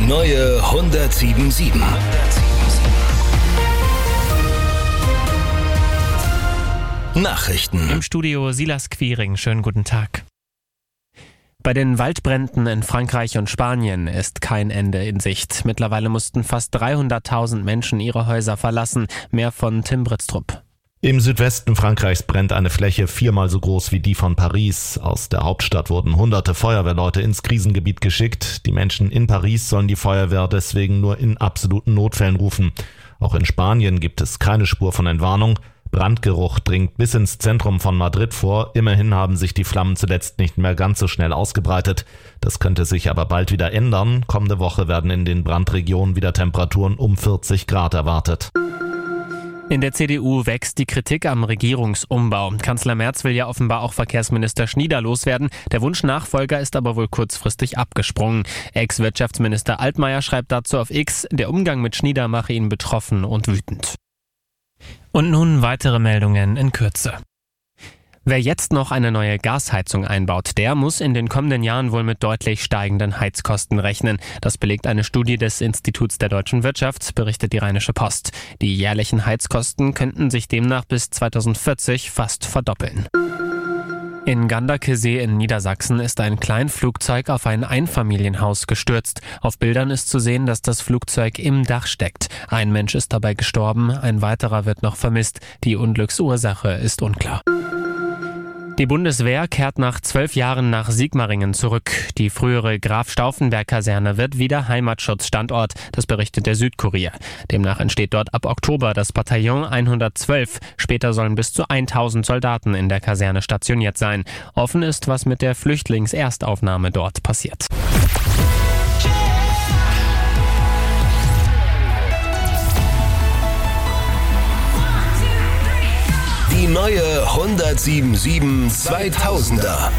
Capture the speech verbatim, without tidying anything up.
neue hundertsieben Komma sieben. Nachrichten. Im Studio Silas Quiring. Schönen guten Tag. Bei den Waldbränden in Frankreich und Spanien ist kein Ende in Sicht. Mittlerweile mussten fast dreihunderttausend Menschen ihre Häuser verlassen. Mehr von Tim Britztrup. Im Südwesten Frankreichs brennt eine Fläche viermal so groß wie die von Paris. Aus der Hauptstadt wurden hunderte Feuerwehrleute ins Krisengebiet geschickt. Die Menschen in Paris sollen die Feuerwehr deswegen nur in absoluten Notfällen rufen. Auch in Spanien gibt es keine Spur von Entwarnung. Brandgeruch dringt bis ins Zentrum von Madrid vor. Immerhin haben sich die Flammen zuletzt nicht mehr ganz so schnell ausgebreitet. Das könnte sich aber bald wieder ändern. Kommende Woche werden in den Brandregionen wieder Temperaturen um vierzig Grad erwartet. In der C D U wächst die Kritik am Regierungsumbau. Kanzler Merz will ja offenbar auch Verkehrsminister Schnieder loswerden. Der Wunschnachfolger ist aber wohl kurzfristig abgesprungen. Ex-Wirtschaftsminister Altmaier schreibt dazu auf X, der Umgang mit Schnieder mache ihn betroffen und wütend. Und nun weitere Meldungen in Kürze. Wer jetzt noch eine neue Gasheizung einbaut, der muss in den kommenden Jahren wohl mit deutlich steigenden Heizkosten rechnen. Das belegt eine Studie des Instituts der deutschen Wirtschaft, berichtet die Rheinische Post. Die jährlichen Heizkosten könnten sich demnach bis zweitausendvierzig fast verdoppeln. In Ganderkesee in Niedersachsen ist ein Kleinflugzeug auf ein Einfamilienhaus gestürzt. Auf Bildern ist zu sehen, dass das Flugzeug im Dach steckt. Ein Mensch ist dabei gestorben, ein weiterer wird noch vermisst. Die Unglücksursache ist unklar. Die Bundeswehr kehrt nach zwölf Jahren nach Sigmaringen zurück. Die frühere Graf-Stauffenberg-Kaserne wird wieder Heimatschutzstandort, das berichtet der Südkurier. Demnach entsteht dort ab Oktober das Bataillon hundertzwölf. Später sollen bis zu tausend Soldaten in der Kaserne stationiert sein. Offen ist, was mit der Flüchtlingserstaufnahme dort passiert. Die neue hundertsieben Komma sieben zweitausender.